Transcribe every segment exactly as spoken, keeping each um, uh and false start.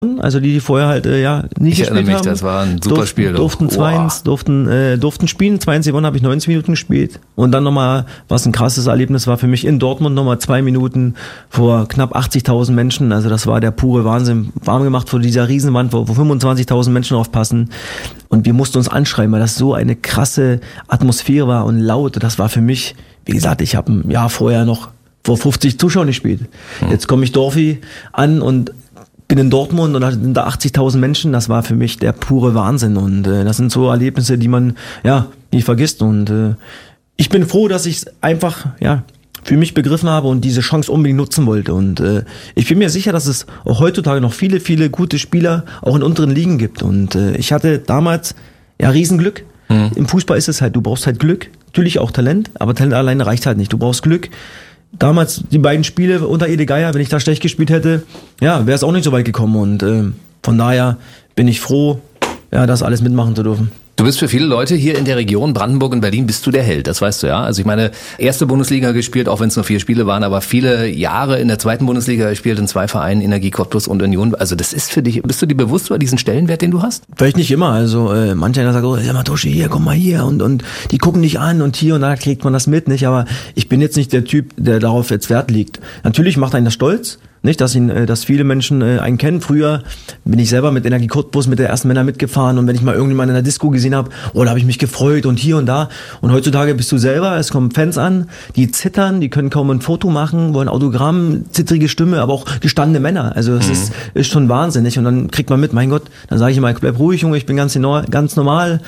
Also die, die vorher halt äh, ja nicht ich gespielt erinnere mich, haben. Das war ein super durften, Spiel. Durften zweitens, durften, äh, durften spielen. zweitens gewonnen, habe ich neunzig Minuten gespielt. Und dann nochmal, was ein krasses Erlebnis war für mich, in Dortmund nochmal zwei Minuten vor knapp achtzigtausend Menschen. Also das war der pure Wahnsinn. Warm gemacht vor dieser Riesenwand, wo, wo fünfundzwanzigtausend Menschen aufpassen. Und wir mussten uns anschreiben, weil das so eine krasse Atmosphäre war und laut. Das war für mich, wie gesagt, ich habe ein Jahr vorher noch vor fünfzig Zuschauern gespielt. Hm. Jetzt komme ich Dorfi an und bin in Dortmund und da sind da achtzigtausend Menschen. Das war für mich der pure Wahnsinn. Und äh, das sind so Erlebnisse, die man ja nie vergisst. Und äh, ich bin froh, dass ich es einfach ja für mich begriffen habe und diese Chance unbedingt nutzen wollte. Und äh, ich bin mir sicher, dass es auch heutzutage noch viele, viele gute Spieler auch in unteren Ligen gibt. Und äh, ich hatte damals ja Riesenglück. Mhm. Im Fußball ist es halt, du brauchst halt Glück. Natürlich auch Talent, aber Talent alleine reicht halt nicht. Du brauchst Glück. Damals die beiden Spiele unter Ede Geier, wenn ich da schlecht gespielt hätte, ja, wäre es auch nicht so weit gekommen. Und äh, von daher bin ich froh, ja, das alles mitmachen zu dürfen. Du bist für viele Leute hier in der Region Brandenburg und Berlin, bist du der Held, das weißt du ja. Also ich meine, erste Bundesliga gespielt, auch wenn es nur vier Spiele waren, aber viele Jahre in der zweiten Bundesliga gespielt, in zwei Vereinen, Energie Cottbus und Union. Also das ist für dich, bist du dir bewusst über diesen Stellenwert, den du hast? Vielleicht nicht immer, also äh, manche einer sagt, oh, sag mal, Tuschi, hier, komm mal hier und und die gucken dich an und hier und da kriegt man das mit, nicht? Aber ich bin jetzt nicht der Typ, der darauf jetzt Wert legt. Natürlich macht einen das stolz. Nicht, dass ihn, dass viele Menschen äh, einen kennen. Früher bin ich selber mit Energie Cottbus mit der ersten Männer mitgefahren und wenn ich mal irgendjemanden in der Disco gesehen habe, oh, da habe ich mich gefreut und hier und da. Und heutzutage bist du selber, es kommen Fans an, die zittern, die können kaum ein Foto machen, wollen Autogramm, zittrige Stimme, aber auch gestandene Männer. Also das mhm. ist, ist schon wahnsinnig. Und dann kriegt man mit, mein Gott, dann sage ich immer, bleib ruhig, Junge, ich bin ganz, ganz normal.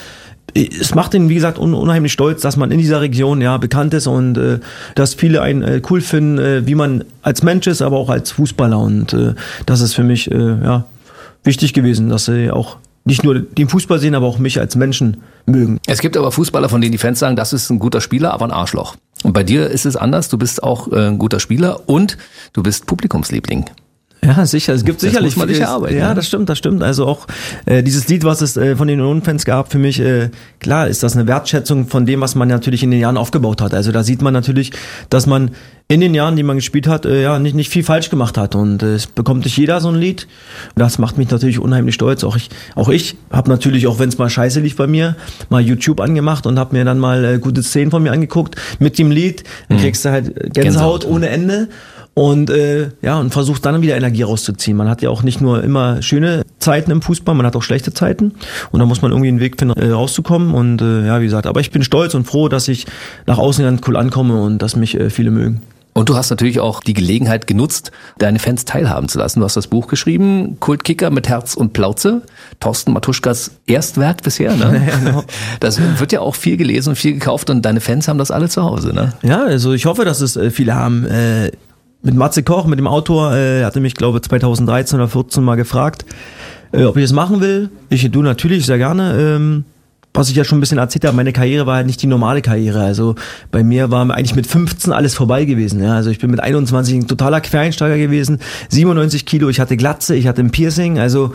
Es macht ihn, wie gesagt, un- unheimlich stolz, dass man in dieser Region ja bekannt ist und äh, dass viele einen äh, cool finden, äh, wie man als Mensch ist, aber auch als Fußballer. Und äh, das ist für mich äh, ja wichtig gewesen, dass sie auch nicht nur den Fußball sehen, aber auch mich als Menschen mögen. Es gibt aber Fußballer, von denen die Fans sagen, das ist ein guter Spieler, aber ein Arschloch. Und bei dir ist es anders. Du bist auch äh, ein guter Spieler und du bist Publikumsliebling. Ja, sicher. Es gibt das sicherlich muss man nicht arbeiten. Ja, ne? das stimmt, das stimmt. Also auch äh, dieses Lied, was es äh, von den Union-Fans gab, für mich, äh, klar, ist das eine Wertschätzung von dem, was man natürlich in den Jahren aufgebaut hat. Also da sieht man natürlich, dass man in den Jahren, die man gespielt hat, äh, ja nicht nicht viel falsch gemacht hat. Und äh, es bekommt nicht jeder so ein Lied. Das macht mich natürlich unheimlich stolz. Auch ich, auch ich habe natürlich, auch wenn es mal scheiße lief bei mir, mal YouTube angemacht und habe mir dann mal äh, gute Szenen von mir angeguckt mit dem Lied. Dann kriegst du halt Gänsehaut, Gänsehaut ohne Ende. Und äh, ja, und versucht dann wieder Energie rauszuziehen. Man hat ja auch nicht nur immer schöne Zeiten im Fußball, man hat auch schlechte Zeiten. Und da muss man irgendwie einen Weg finden, äh, rauszukommen. Und äh, ja, wie gesagt, aber ich bin stolz und froh, dass ich nach außen ganz cool ankomme und dass mich äh, viele mögen. Und du hast natürlich auch die Gelegenheit genutzt, deine Fans teilhaben zu lassen. Du hast das Buch geschrieben, Kultkicker mit Herz und Plauze. Thorsten Matuschkas Erstwerk bisher, ne? Ja, genau. Das wird ja auch viel gelesen und viel gekauft und deine Fans haben das alle zu Hause, ne? Ja, also ich hoffe, dass es äh, viele haben. Äh, Mit Matze Koch, mit dem Autor, äh, er hatte mich, glaube ich, zweitausenddreizehn oder vierzehn mal gefragt, äh, ob ich es machen will. Ich du natürlich, sehr gerne. Ähm, was ich ja schon ein bisschen erzählt habe, meine Karriere war halt nicht die normale Karriere. Also bei mir war eigentlich mit fünfzehn alles vorbei gewesen. Ja? Also ich bin mit einundzwanzig ein totaler Quereinsteiger gewesen, siebenundneunzig Kilo, ich hatte Glatze, ich hatte ein Piercing, also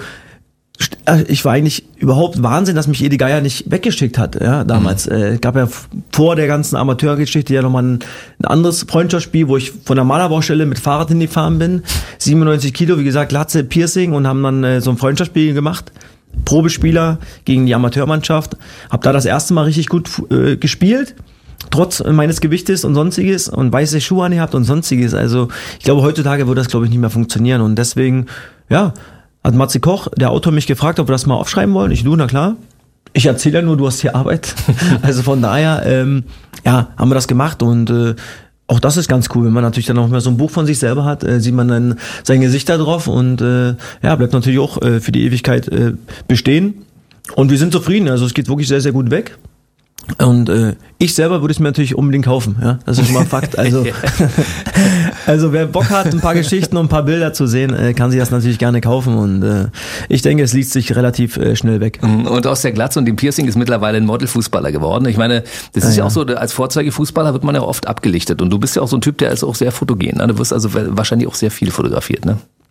ich war eigentlich überhaupt Wahnsinn, dass mich Ede Geier nicht weggeschickt hat, ja, damals. Mhm. Äh, gab ja vor der ganzen Amateurgeschichte ja nochmal ein, ein anderes Freundschaftsspiel, wo ich von der Malerbaustelle mit Fahrrad hingefahren bin. siebenundneunzig Kilo, wie gesagt, Glatze, Piercing und haben dann äh, so ein Freundschaftsspiel gemacht. Probespieler gegen die Amateurmannschaft. Hab da das erste Mal richtig gut äh, gespielt. Trotz meines Gewichtes und sonstiges und weiße Schuhe angehabt und sonstiges. Also ich glaube, heutzutage würde das, glaube ich, nicht mehr funktionieren. Und deswegen, ja, hat Matze Koch, der Autor, mich gefragt, ob wir das mal aufschreiben wollen. Ich, du, na klar. Ich erzähle ja nur, du hast hier Arbeit. Also von daher, ähm, ja, haben wir das gemacht und äh, auch das ist ganz cool, wenn man natürlich dann auch mal so ein Buch von sich selber hat, äh, sieht man dann sein Gesicht da drauf und äh, ja, bleibt natürlich auch äh, für die Ewigkeit äh, bestehen. Und wir sind zufrieden, also es geht wirklich sehr, sehr gut weg. Und äh, ich selber würde es mir natürlich unbedingt kaufen, ja, das ist schon mal Fakt. Also, also wer Bock hat, ein paar Geschichten und ein paar Bilder zu sehen, äh, kann sich das natürlich gerne kaufen und äh, ich denke, es liest sich relativ äh, schnell weg. Und aus der Glatze und dem Piercing ist mittlerweile ein Modelfußballer geworden. Ich meine, das ist ja, ja auch so, als Vorzeigefußballer wird man ja oft abgelichtet und du bist ja auch so ein Typ, der ist auch sehr fotogen, ne? Du wirst also wahrscheinlich auch sehr viel fotografiert, ne?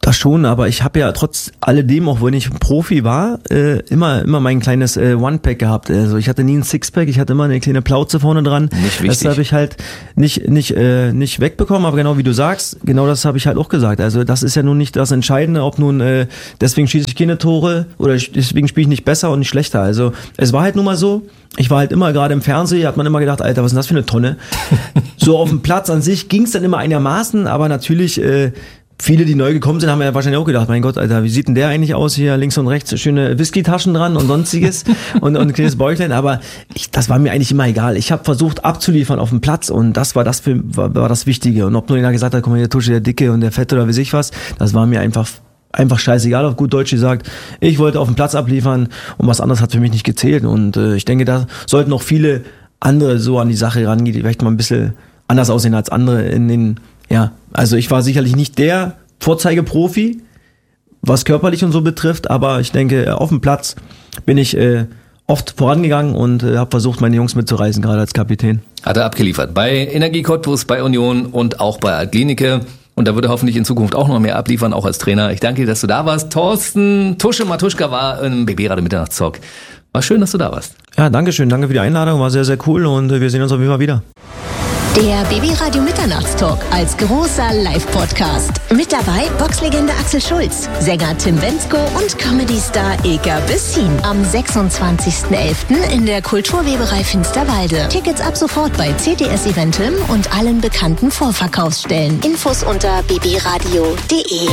Das schon, aber ich habe ja trotz alledem, auch wenn ich Profi war, äh, immer immer mein kleines äh, One-Pack gehabt. Also ich hatte nie ein Sixpack, ich hatte immer eine kleine Plauze vorne dran. Nicht wichtig. Das habe ich halt nicht nicht äh, nicht wegbekommen, aber genau wie du sagst, genau das habe ich halt auch gesagt. Also das ist ja nun nicht das Entscheidende, ob nun äh, deswegen schieße ich keine Tore oder deswegen spiele ich nicht besser und nicht schlechter. Also es war halt nun mal so, ich war halt immer gerade im Fernsehen, hat man immer gedacht, Alter, was ist denn das für eine Tonne? So auf dem Platz an sich ging es dann immer einigermaßen, aber natürlich äh, viele, die neu gekommen sind, haben ja wahrscheinlich auch gedacht, mein Gott, Alter, wie sieht denn der eigentlich aus hier? Links und rechts schöne Whisky-Taschen dran und sonstiges und, und ein kleines Bäuchlein. Aber ich, das war mir eigentlich immer egal. Ich habe versucht abzuliefern auf dem Platz und das war das für, war, war das Wichtige. Und ob nur einer gesagt hat, guck mal, der Tusche, der Dicke und der Fette oder wie ich was, das war mir einfach einfach scheißegal, auf gut Deutsch gesagt. Ich wollte auf dem Platz abliefern und was anderes hat für mich nicht gezählt. Und äh, ich denke, da sollten noch viele andere so an die Sache rangehen, die vielleicht mal ein bisschen anders aussehen als andere in den. Ja, also ich war sicherlich nicht der Vorzeigeprofi, was körperlich und so betrifft, aber ich denke, auf dem Platz bin ich äh, oft vorangegangen und äh, habe versucht, meine Jungs mitzureißen, gerade als Kapitän. Hat er abgeliefert. Bei Energie Cottbus, bei Union und auch bei Altlinike. Und da wird er hoffentlich in Zukunft auch noch mehr abliefern, auch als Trainer. Ich danke dir, dass du da warst. Thorsten Tusche Matuschka war im B B-Radio Mitternachtstalk. War schön, dass du da warst. Ja, danke schön. Danke für die Einladung. War sehr, sehr cool und äh, wir sehen uns auf jeden Fall wieder. Der B B-Radio Mitternachtstalk als großer Live-Podcast. Mit dabei Boxlegende Axel Schulz, Sänger Tim Bendzko und Comedy-Star Ilka Bessin. Am sechsundzwanzigsten elften in der Kulturweberei Finsterwalde. Tickets ab sofort bei C T S Eventim und allen bekannten Vorverkaufsstellen. Infos unter b b radio punkt d e.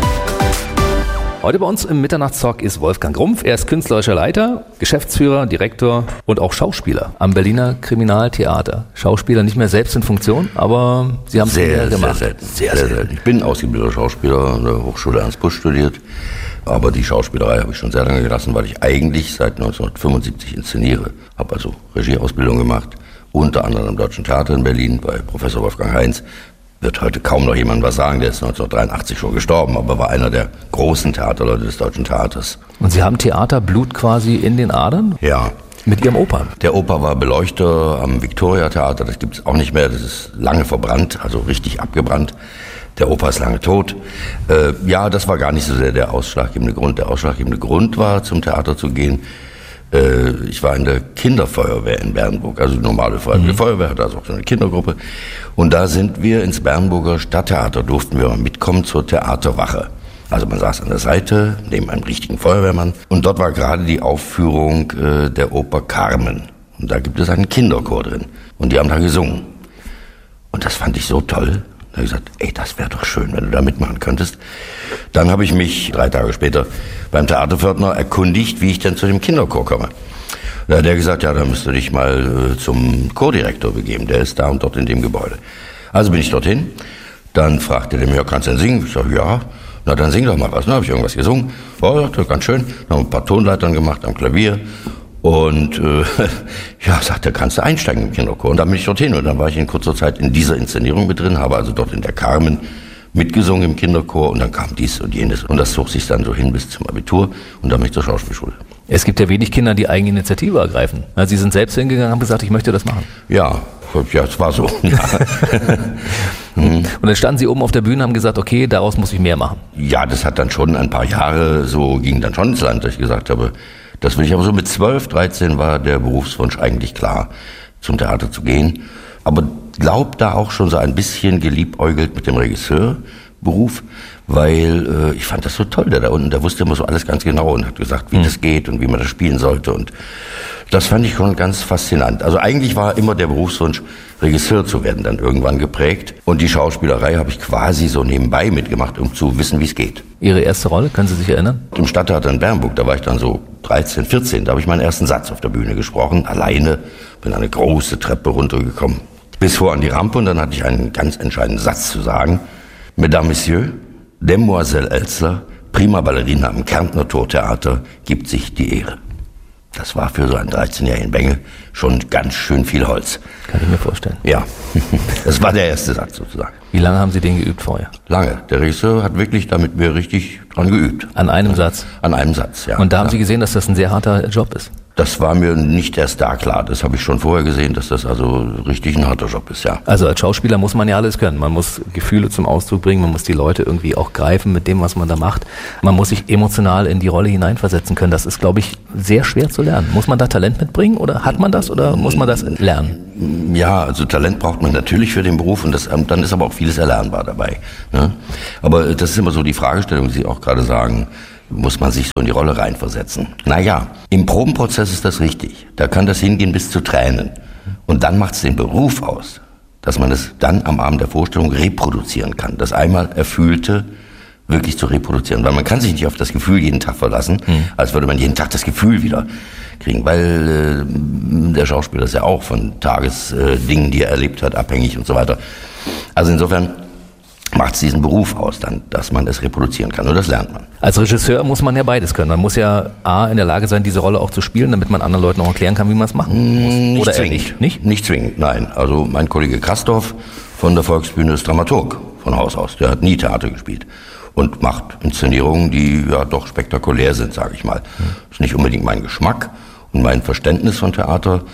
Heute bei uns im Mitternachtstalk ist Wolfgang Rumpf. Er ist künstlerischer Leiter, Geschäftsführer, Direktor und auch Schauspieler am Berliner Kriminaltheater. Schauspieler nicht mehr selbst in Funktion, aber Sie haben es sehr gemacht. Sehr, sehr, sehr, sehr selten. Ich bin ausgebildeter Schauspieler an der Hochschule Ernst Busch studiert, aber die Schauspielerei habe ich schon sehr lange gelassen, weil ich eigentlich seit neunzehnhundertfünfundsiebzig inszeniere. Habe also Regieausbildung gemacht, unter anderem am Deutschen Theater in Berlin bei Professor Wolfgang Heinz. Wird heute kaum noch jemand was sagen, der ist neunzehnhundertdreiundachtzig schon gestorben, aber war einer der großen Theaterleute des Deutschen Theaters. Und Sie haben Theaterblut quasi in den Adern? Ja. Mit Ihrem Opa? Der Opa war Beleuchter am Victoria-Theater, das gibt es auch nicht mehr, das ist lange verbrannt, also richtig abgebrannt. Der Opa ist lange tot. Äh, ja, das war gar nicht so sehr der ausschlaggebende Grund. Der ausschlaggebende Grund war, zum Theater zu gehen. Ich war in der Kinderfeuerwehr in Bernburg, also die normale Feuerwehr. Mhm. Feuerwehr hat also auch so eine Kindergruppe. Und da sind wir ins Bernburger Stadttheater, durften wir mal mitkommen zur Theaterwache. Also man saß an der Seite, neben einem richtigen Feuerwehrmann. Und dort war gerade die Aufführung äh, der Oper Carmen. Und da gibt es einen Kinderchor drin. Und die haben da gesungen. Und das fand ich so toll. Da habe ich gesagt, ey, das wäre doch schön, wenn du da mitmachen könntest. Dann habe ich mich drei Tage später beim Theaterpförtner erkundigt, wie ich denn zu dem Kinderchor komme. Da hat er gesagt, ja, da müsst du dich mal äh, zum Chordirektor begeben, der ist da und dort in dem Gebäude. Also bin ich dorthin, dann fragte der mich, ja, kannst du denn singen? Ich sage, ja, na dann sing doch mal was. Dann habe ich irgendwas gesungen, oh, das ganz schön, dann haben ein paar Tonleitern gemacht am Klavier. Und äh, ja, sagte, kannst du einsteigen im Kinderchor. Und dann bin ich dorthin und dann war ich in kurzer Zeit in dieser Inszenierung mit drin, habe also dort in der Carmen mitgesungen im Kinderchor und dann kam dies und jenes. Und das zog sich dann so hin bis zum Abitur und dann bin ich zur Schauspielschule. Es gibt ja wenig Kinder, die Eigeninitiative ergreifen. Also Sie sind selbst hingegangen und haben gesagt, ich möchte das machen. Ja, ja, es war so. Ja. mhm. Und dann standen Sie oben auf der Bühne und haben gesagt, okay, daraus muss ich mehr machen. Ja, das hat dann schon ein paar Jahre, so ging dann schon ins Land, dass ich gesagt habe, das will ich. Aber so mit zwölf, dreizehn war der Berufswunsch eigentlich klar, zum Theater zu gehen. Aber glaub da auch schon so ein bisschen geliebäugelt mit dem Regisseurberuf, weil äh, ich fand das so toll, der da unten, der wusste immer so alles ganz genau und hat gesagt, wie mhm. das geht und wie man das spielen sollte. Und das fand ich schon ganz faszinant. Also eigentlich war immer der Berufswunsch, Regisseur zu werden, dann irgendwann geprägt. Und die Schauspielerei habe ich quasi so nebenbei mitgemacht, um zu wissen, wie es geht. Ihre erste Rolle, können Sie sich erinnern? Im Stadttheater in Bernburg, da war ich dann so dreizehn, vierzehn, da habe ich meinen ersten Satz auf der Bühne gesprochen, alleine, bin eine große Treppe runtergekommen, bis vor an die Rampe und dann hatte ich einen ganz entscheidenden Satz zu sagen. Mesdames, Messieurs, Demoiselle Elster, prima Ballerina am Kärntner Tortheater, gibt sich die Ehre. Das war für so einen dreizehnjährigen Bengel schon ganz schön viel Holz. Kann ich mir vorstellen. Ja, das war der erste Satz sozusagen. Wie lange haben Sie den geübt vorher? Lange. Der Regisseur hat wirklich da mit mir richtig dran geübt. An einem Satz? An einem Satz, ja. Und da haben ja. Sie gesehen, dass das ein sehr harter Job ist? Das war mir nicht erst da klar. Das habe ich schon vorher gesehen, dass das also richtig ein harter Job ist, ja. Also als Schauspieler muss man ja alles können. Man muss Gefühle zum Ausdruck bringen, man muss die Leute irgendwie auch greifen mit dem, was man da macht. Man muss sich emotional in die Rolle hineinversetzen können. Das ist, glaube ich, sehr schwer zu lernen. Muss man da Talent mitbringen oder hat man das oder muss man das lernen? Ja, also Talent braucht man natürlich für den Beruf und das, dann ist aber auch vieles erlernbar dabei. Ne? Aber das ist immer so die Fragestellung, die Sie auch gerade sagen. Muss man sich so in die Rolle reinversetzen. Naja, im Probenprozess ist das richtig. Da kann das hingehen bis zu Tränen. Und dann macht es den Beruf aus, dass man es dann am Abend der Vorstellung reproduzieren kann. Das einmal Erfühlte wirklich zu reproduzieren. Weil man kann sich nicht auf das Gefühl jeden Tag verlassen, mhm. als würde man jeden Tag das Gefühl wieder kriegen. Weil äh, der Schauspieler ist ja auch von Tagesdingen, äh, die er erlebt hat, abhängig und so weiter. Also insofern macht es diesen Beruf aus, dann, dass man es reproduzieren kann. Und das lernt man. Als Regisseur muss man ja beides können. Man muss ja A, in der Lage sein, diese Rolle auch zu spielen, damit man anderen Leuten auch erklären kann, wie man es machen muss. Nicht Oder zwingend. Nicht? nicht? Nicht zwingend, nein. Also mein Kollege Kastorf von der Volksbühne ist Dramaturg von Haus aus. Der hat nie Theater gespielt und macht Inszenierungen, die ja doch spektakulär sind, sage ich mal. Das ist nicht unbedingt mein Geschmack und mein Verständnis von Theater,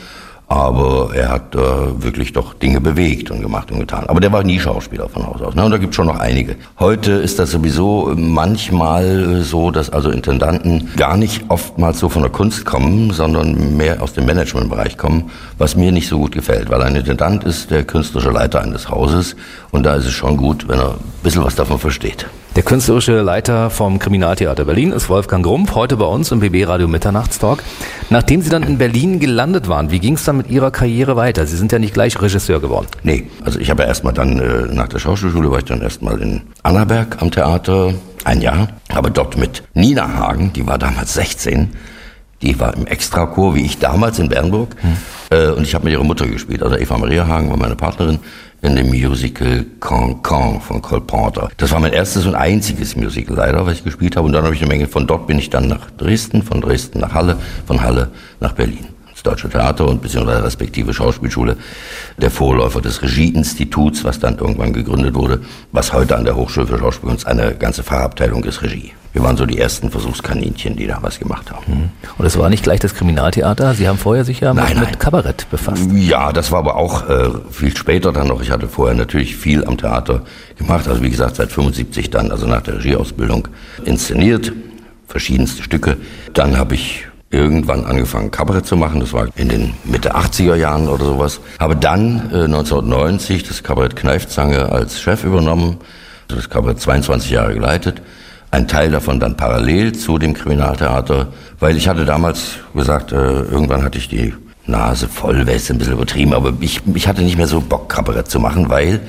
aber er hat äh, wirklich doch Dinge bewegt und gemacht und getan. Aber der war nie Schauspieler von Haus aus. Ne? Und da gibt es schon noch einige. Heute ist das sowieso manchmal so, dass also Intendanten gar nicht oftmals so von der Kunst kommen, sondern mehr aus dem Managementbereich kommen, was mir nicht so gut gefällt. Weil ein Intendant ist der künstlerische Leiter eines Hauses und da ist es schon gut, wenn er ein bisschen was davon versteht. Der künstlerische Leiter vom Kriminaltheater Berlin ist Wolfgang Grumpf, heute bei uns im B B Radio Mitternachtstalk. Nachdem Sie dann in Berlin gelandet waren, wie ging es dann mit Ihrer Karriere weiter? Sie sind ja nicht gleich Regisseur geworden. Nee, also ich habe ja erstmal dann, äh, nach der Schauspielschule war ich dann erstmal in Annaberg am Theater, ein Jahr, aber dort mit Nina Hagen, die war damals sechzehn, die war im Extrachor, wie ich damals in Bernburg, hm. äh, und ich habe mit ihrer Mutter gespielt, also Eva Maria Hagen war meine Partnerin, in dem Musical Cancan von Cole Porter. Das war mein erstes und einziges Musical leider, was ich gespielt habe. Und dann habe ich eine Menge, von dort bin ich dann nach Dresden, von Dresden nach Halle, von Halle nach Berlin. Das Deutsche Theater und beziehungsweise respektive Schauspielschule, der Vorläufer des Regieinstituts, was dann irgendwann gegründet wurde, was heute an der Hochschule für Schauspielkunst eine ganze Fachabteilung ist, Regie. Wir waren so die ersten Versuchskaninchen, die da was gemacht haben. Und es war nicht gleich das Kriminaltheater? Sie haben vorher sich ja nein, mit, nein. mit Kabarett befasst. Ja, das war aber auch äh, viel später dann noch. Ich hatte vorher natürlich viel am Theater gemacht. Also wie gesagt, seit fünfundsiebzig dann, also nach der Regieausbildung, inszeniert, verschiedenste Stücke. Dann habe ich irgendwann angefangen, Kabarett zu machen. Das war in den Mitte achtziger Jahren oder sowas. Habe dann äh, neunzehnhundertneunzig das Kabarett Kneifzange als Chef übernommen. Also das Kabarett zweiundzwanzig Jahre geleitet. Ein Teil davon dann parallel zu dem Kriminaltheater, weil ich hatte damals gesagt, äh, irgendwann hatte ich die Nase voll, wäre jetzt ein bisschen übertrieben, aber ich, ich hatte nicht mehr so Bock, Kabarett zu machen, weil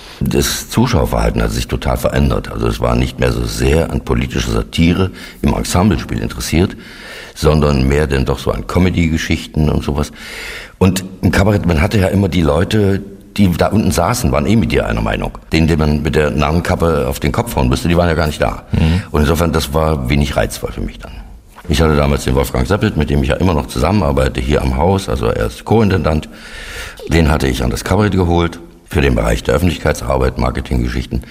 das Zuschauerverhalten hat sich total verändert. Also es war nicht mehr so sehr an politischer Satire im Ensemblespiel interessiert, sondern mehr denn doch so an Comedy-Geschichten und sowas. Und im Kabarett, man hatte ja immer die Leute, die da unten saßen, waren eh mit dir einer Meinung. Denen, die man mit der Narrenkappe auf den Kopf hauen müsste, die waren ja gar nicht da. Mhm. Und insofern, das war wenig reizvoll für mich dann. Ich hatte damals den Wolfgang Seppelt, mit dem ich ja immer noch zusammenarbeite, hier am Haus, also er ist Co-Intendant. Den hatte ich an das Kabarett geholt, für den Bereich der Öffentlichkeitsarbeit, Marketinggeschichten.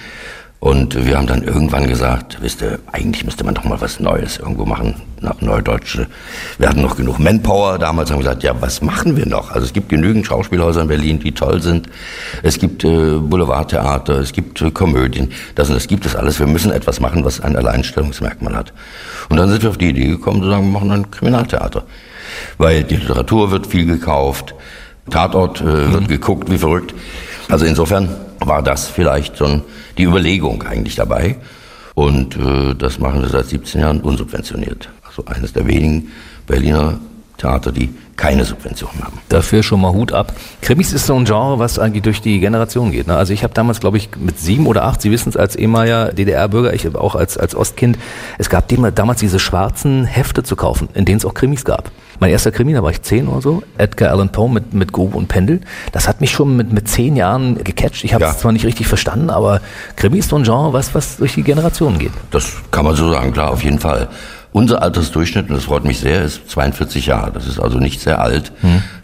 Und wir haben dann irgendwann gesagt, wisst ihr, eigentlich müsste man doch mal was Neues irgendwo machen, nach Neudeutsche. Wir hatten noch genug Manpower damals, haben gesagt, ja, was machen wir noch? Also es gibt genügend Schauspielhäuser in Berlin, die toll sind. Es gibt äh, Boulevardtheater, es gibt äh, Komödien. Das und das gibt es alles. Wir müssen etwas machen, was ein Alleinstellungsmerkmal hat. Und dann sind wir auf die Idee gekommen, zu sagen, wir machen ein Kriminaltheater. Weil die Literatur wird viel gekauft, Tatort äh, mhm. wird geguckt, wie verrückt. Also insofern war das vielleicht so die Überlegung eigentlich dabei. Und äh, das machen wir seit siebzehn Jahren unsubventioniert. Also eines der wenigen Berliner Theater, die keine Subventionen haben. Dafür schon mal Hut ab. Krimis ist so ein Genre, was eigentlich durch die Generation geht. Ne? Also ich habe damals, glaube ich, mit sieben oder acht, Sie wissen es, als ehemaliger D D R-Bürger, ich auch als, als Ostkind, es gab damals diese schwarzen Hefte zu kaufen, in denen es auch Krimis gab. Mein erster Krimi, da war ich zehn oder so, Edgar Allan Poe mit, mit Grube und Pendel. Das hat mich schon mit, mit zehn Jahren gecatcht. Ich habe es ja. zwar nicht richtig verstanden, aber Krimi ist so ein Genre, was, was durch die Generationen geht. Das kann man so sagen, klar, auf jeden Fall. Unser Altersdurchschnitt, und das freut mich sehr, ist zweiundvierzig Jahre. Das ist also nicht sehr alt. Hm.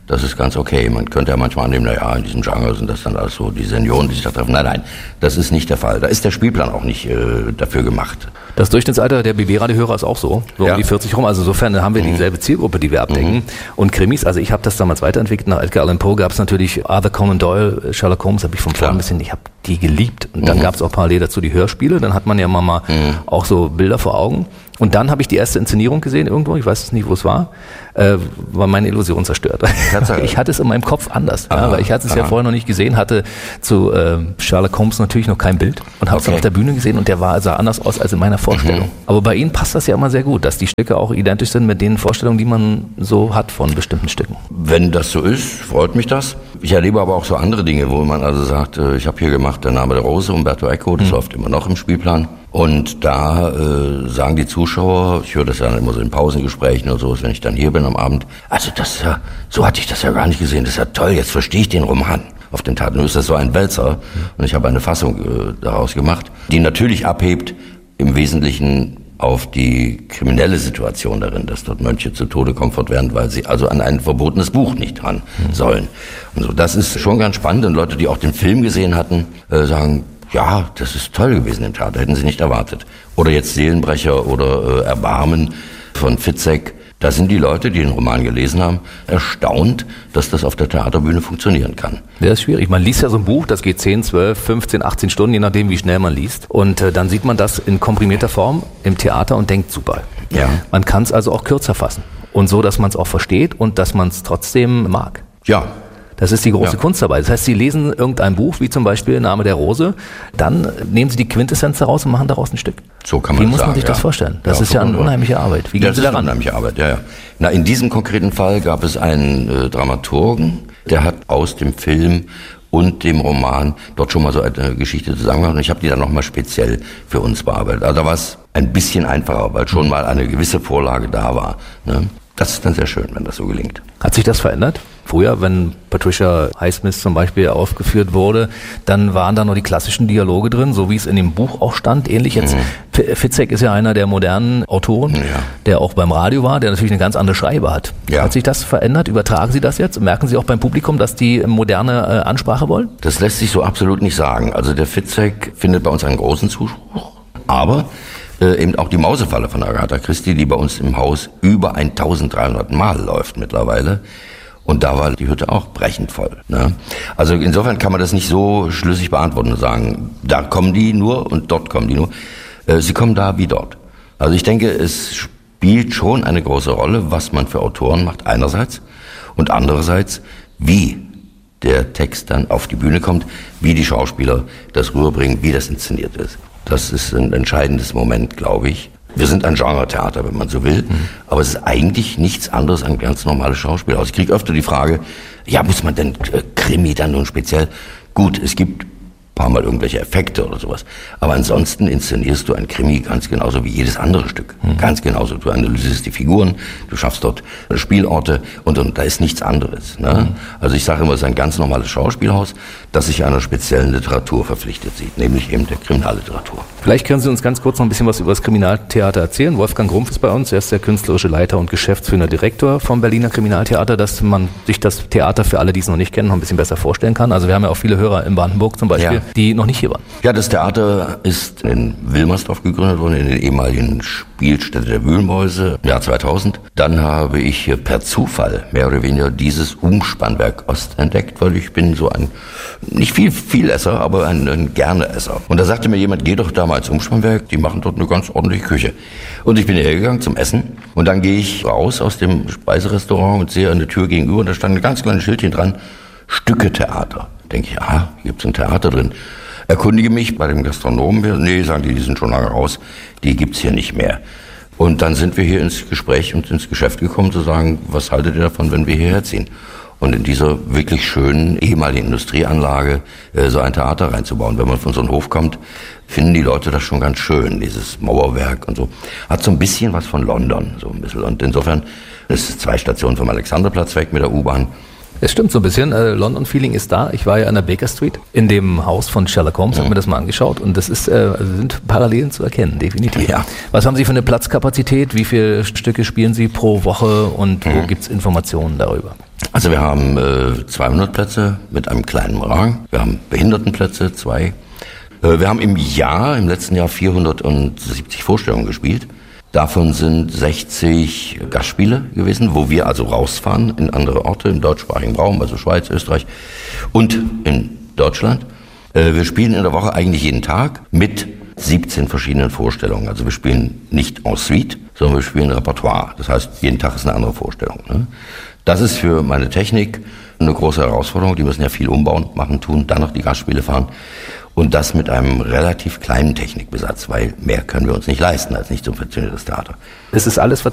Das ist ganz okay. Man könnte ja manchmal annehmen, naja, in diesem Genre sind das dann alles so die Senioren, die sich da treffen. Nein, nein, das ist nicht der Fall. Da ist der Spielplan auch nicht äh, dafür gemacht. Das Durchschnittsalter der B B-Radio-Hörer ist auch so, so ja. um die vierzig rum. Also insofern haben wir mhm. dieselbe Zielgruppe, die wir abdecken. Mhm. Und Krimis, also ich habe das damals weiterentwickelt. Nach Edgar Allan Poe gab es natürlich Arthur Conan Doyle, Sherlock Holmes, habe ich vom Vorn ein bisschen, ich habe die geliebt. Und dann mhm. gab es auch parallel dazu die Hörspiele. Dann hat man ja mal, mal mhm. auch so Bilder vor Augen. Und dann habe ich die erste Inszenierung gesehen irgendwo, ich weiß es nicht, wo es war, äh, war meine Illusion zerstört. Ich hatte es in meinem Kopf anders, aha, ja, weil ich hatte es aha. ja vorher noch nicht gesehen, hatte zu äh, Sherlock Holmes natürlich noch kein Bild und habe es okay. auf der Bühne gesehen und der war sah anders aus als in meiner Vorstellung. Mhm. Aber bei Ihnen passt das ja immer sehr gut, dass die Stücke auch identisch sind mit den Vorstellungen, die man so hat von bestimmten Stücken. Wenn das so ist, freut mich das. Ich erlebe aber auch so andere Dinge, wo man also sagt, äh, ich habe hier gemacht Der Name der Rose, Umberto Eco, das mhm. läuft immer noch im Spielplan. Und da äh, sagen die Zuschauer, ich höre das ja immer so in Pausengesprächen oder so, wenn ich dann hier bin am Abend, also das ist ja, so hatte ich das ja gar nicht gesehen, das ist ja toll, jetzt verstehe ich den Roman. Auf den Taten ist das so ein Wälzer und ich habe eine Fassung äh, daraus gemacht, die natürlich abhebt im Wesentlichen auf die kriminelle Situation darin, dass dort Mönche zu Tode kommt werden, weil sie also an ein verbotenes Buch nicht dran sollen. Und so, das ist schon ganz spannend und Leute, die auch den Film gesehen hatten, äh, sagen, ja, das ist toll gewesen im Theater, hätten sie nicht erwartet. Oder jetzt Seelenbrecher oder äh, Erbarmen von Fitzek. Da sind die Leute, die den Roman gelesen haben, erstaunt, dass das auf der Theaterbühne funktionieren kann. Ja, das ist schwierig. Man liest ja so ein Buch, das geht zehn, zwölf, fünfzehn, achtzehn Stunden, je nachdem, wie schnell man liest. Und äh, dann sieht man das in komprimierter Form im Theater und denkt, super. Ja. Man kann es also auch kürzer fassen. Und so, dass man es auch versteht und dass man es trotzdem mag. Ja. Das ist die große ja. Kunst dabei. Das heißt, Sie lesen irgendein Buch, wie zum Beispiel Name der Rose, dann nehmen Sie die Quintessenz daraus und machen daraus ein Stück. So kann man Wie muss sagen, man sich ja. das vorstellen? Das ja, ist ja eine unheimliche Arbeit. Wie gehen das Sie daran? Das ist eine unheimliche Arbeit, ja, ja. Na, in diesem konkreten Fall gab es einen äh, Dramaturgen, der hat aus dem Film und dem Roman dort schon mal so eine Geschichte zusammengemacht. Und ich habe die dann nochmal speziell für uns bearbeitet. Also da war es ein bisschen einfacher, weil schon mal eine gewisse Vorlage da war. Ne? Das ist dann sehr schön, wenn das so gelingt. Hat sich das verändert? Früher, wenn Patricia Highsmith zum Beispiel aufgeführt wurde, dann waren da noch die klassischen Dialoge drin, so wie es in dem Buch auch stand. Ähnlich jetzt, mhm. Fitzek ist ja einer der modernen Autoren, ja. der auch beim Radio war, der natürlich eine ganz andere Schreibe hat. Ja. Hat sich das verändert? Übertragen Sie das jetzt? Merken Sie auch beim Publikum, dass die moderne äh, Ansprache wollen? Das lässt sich so absolut nicht sagen. Also der Fitzek findet bei uns einen großen Zuspruch, aber Äh, eben auch die Mausefalle von Agatha Christie, die bei uns im Haus über eintausenddreihundert Mal läuft mittlerweile. Und da war die Hütte auch brechend voll. Ne? Also insofern kann man das nicht so schlüssig beantworten und sagen, da kommen die nur und dort kommen die nur. Äh, sie kommen da wie dort. Also ich denke, es spielt schon eine große Rolle, was man für Autoren macht einerseits und andererseits, wie der Text dann auf die Bühne kommt, wie die Schauspieler das rüberbringen, wie das inszeniert ist. Das ist ein entscheidendes Moment, glaube ich. Wir sind ein Genre-Theater, wenn man so will, mhm. aber es ist eigentlich nichts anderes als ein ganz normales Schauspiel. Also ich kriege öfter die Frage, ja, muss man denn äh, Krimi dann nun speziell? Gut, es gibt ein paar Mal irgendwelche Effekte oder sowas, aber ansonsten inszenierst du ein Krimi ganz genauso wie jedes andere Stück. Mhm. Ganz genauso. Du analysierst die Figuren, du schaffst dort Spielorte und, und da ist nichts anderes. Ne? Mhm. Also ich sage immer, es ist ein ganz normales Schauspielhaus, das sich einer speziellen Literatur verpflichtet sieht, nämlich eben der Kriminalliteratur. Vielleicht können Sie uns ganz kurz noch ein bisschen was über das Kriminaltheater erzählen. Wolfgang Grumpf ist bei uns, er ist der künstlerische Leiter und geschäftsführender Direktor vom Berliner Kriminaltheater, dass man sich das Theater für alle, die es noch nicht kennen, noch ein bisschen besser vorstellen kann. Also wir haben ja auch viele Hörer in Brandenburg zum Beispiel, ja. die noch nicht hier waren. Ja, das Theater ist in Wilmersdorf gegründet worden, in der ehemaligen Spielstätte der Wühlmäuse im Jahr zweitausend. Dann habe ich hier per Zufall mehr oder weniger dieses Umspannwerk Ost entdeckt, weil ich bin so ein, nicht viel, viel Esser, aber ein, ein Gerne-Esser. Und da sagte mir jemand, geh doch da mal ins Umspannwerk, die machen dort eine ganz ordentliche Küche. Und ich bin hierher gegangen zum Essen und dann gehe ich raus aus dem Speiserestaurant und sehe an der Tür gegenüber und da stand ein ganz kleines Schildchen dran, Stücke-Theater. Denke ich, aha, hier gibt's ein Theater drin. Erkundige mich bei dem Gastronomen, nee, sagen die, die sind schon lange raus, die gibt's hier nicht mehr. Und dann sind wir hier ins Gespräch und ins Geschäft gekommen, zu sagen, was haltet ihr davon, wenn wir hierher ziehen? Und in dieser wirklich schönen ehemaligen Industrieanlage äh, so ein Theater reinzubauen. Wenn man von so einem Hof kommt, finden die Leute das schon ganz schön, dieses Mauerwerk und so. Hat so ein bisschen was von London, so ein bisschen. Und insofern ist es zwei Stationen vom Alexanderplatz weg mit der U-Bahn. Es stimmt so ein bisschen. Äh, London-Feeling ist da. Ich war ja an der Baker Street in dem Haus von Sherlock Holmes, mhm. habe mir das mal angeschaut und das ist, äh, also sind Parallelen zu erkennen, definitiv. Ja. Was haben Sie für eine Platzkapazität? Wie viele Stücke spielen Sie pro Woche und mhm. wo gibt's Informationen darüber? Also wir haben äh, zweihundert Plätze mit einem kleinen Rang. Wir haben Behindertenplätze, zwei. Äh, wir haben im Jahr, im letzten Jahr vierhundertsiebzig Vorstellungen gespielt. Davon sind sechzig Gastspiele gewesen, wo wir also rausfahren in andere Orte im deutschsprachigen Raum, also Schweiz, Österreich und in Deutschland. Wir spielen in der Woche eigentlich jeden Tag mit siebzehn verschiedenen Vorstellungen. Also wir spielen nicht en suite, sondern wir spielen Repertoire. Das heißt, jeden Tag ist eine andere Vorstellung. Das ist für meine Technik eine große Herausforderung. Die müssen ja viel umbauen, machen, tun, dann noch die Gastspiele fahren. Und das mit einem relativ kleinen Technikbesatz, weil mehr können wir uns nicht leisten als nicht subventioniertes Theater. Es ist alles vertreten